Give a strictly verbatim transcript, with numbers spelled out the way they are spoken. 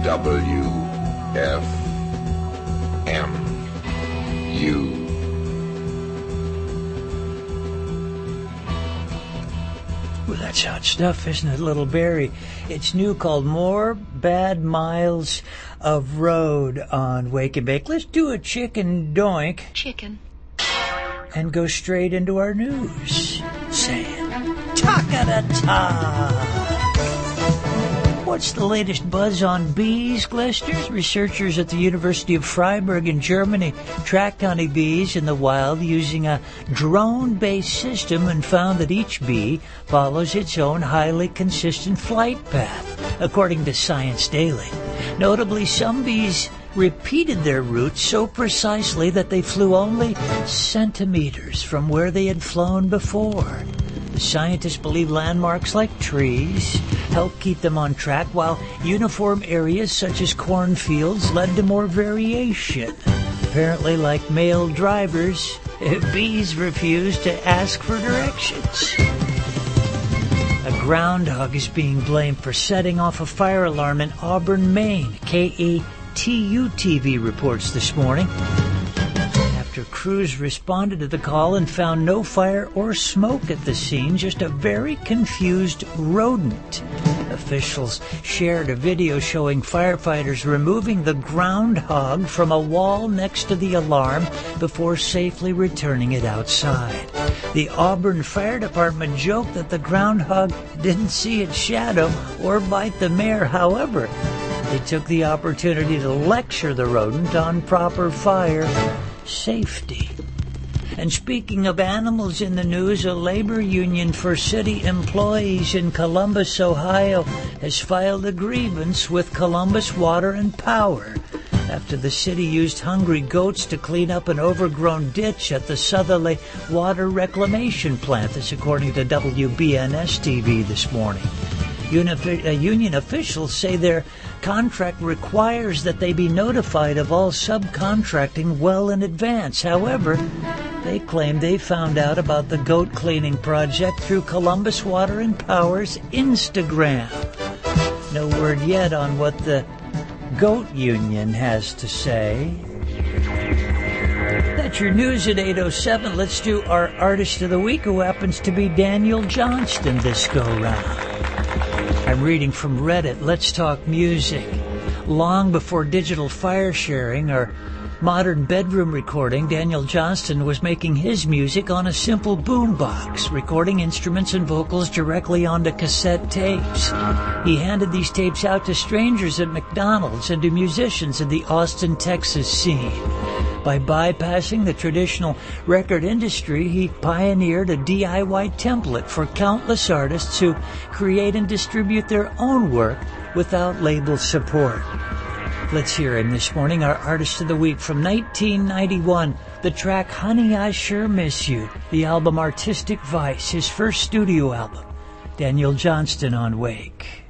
W F M U. Well, that's hot stuff, isn't it, Little Barry? It's new, called More Bad Miles of Road on Wake and Bake. Let's do a chicken doink. Chicken. And go straight into our news. Saying, talk-a-da-talk. What's the latest buzz on bees, Glisters? Researchers at the University of Freiburg in Germany tracked honeybees in the wild using a drone-based system and found that each bee follows its own highly consistent flight path, according to Science Daily. Notably, some bees repeated their route so precisely that they flew only centimeters from where they had flown before. The scientists believe landmarks like trees help keep them on track, while uniform areas such as cornfields led to more variation. Apparently, like male drivers, bees refuse to ask for directions. A groundhog is being blamed for setting off a fire alarm in Auburn, Maine. K A T U T V reports this morning. After crews responded to the call and found no fire or smoke at the scene, just a very confused rodent. Officials shared a video showing firefighters removing the groundhog from a wall next to the alarm before safely returning it outside. The Auburn Fire Department joked that the groundhog didn't see its shadow or bite the mare. However, they took the opportunity to lecture the rodent on proper fire safety. And speaking of animals in the news, a labor union for city employees in Columbus, Ohio, has filed a grievance with Columbus Water and Power after the city used hungry goats to clean up an overgrown ditch at the Southerly Water Reclamation Plant. This according to W B N S T V this morning. Union officials say their contract requires that they be notified of all subcontracting well in advance. However, they claim they found out about the goat cleaning project through Columbus Water and Power's Instagram. No word yet on what the goat union has to say. That's your news at eight oh seven. Let's do our Artist of the Week, who happens to be Daniel Johnston this go-round. I'm reading from Reddit. Let's talk music. Long before digital file sharing or modern bedroom recording, Daniel Johnston was making his music on a simple boombox, recording instruments and vocals directly onto cassette tapes. He handed these tapes out to strangers at McDonald's and to musicians in the Austin, Texas scene. By bypassing the traditional record industry, he pioneered a D I Y template for countless artists who create and distribute their own work without label support. Let's hear him this morning, our Artist of the Week from nineteen ninety-one, the track Honey, I Sure Miss You, the album Artistic Vice, his first studio album. Daniel Johnston on Wake.